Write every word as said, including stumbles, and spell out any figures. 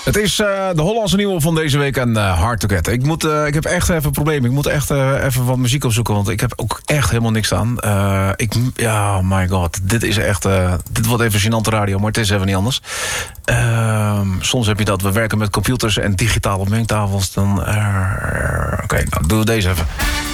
Het is uh, de Hollandse nieuwe van deze week en uh, Hard to Get. Ik, moet, uh, ik heb echt even een probleem. Ik moet echt uh, even wat muziek opzoeken, want ik heb ook echt helemaal niks aan. Uh, ik, ja, oh my god. Dit is echt... Uh, dit wordt even gênante radio, maar het is even niet anders. Uh, soms heb je dat. We werken met computers en digitale mengtafels. Dan... Uh, Oké, okay, nou, doe deze even.